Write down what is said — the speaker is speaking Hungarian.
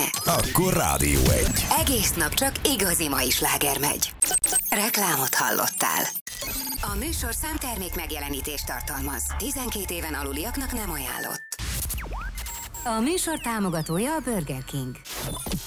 Akkor Rádió 1. Egész nap csak igazi mai sláger megy. Reklámot hallottál. A műsor számtermék megjelenítést tartalmaz. 12 éven aluliaknak nem ajánlott. A műsor támogatója a Burger King.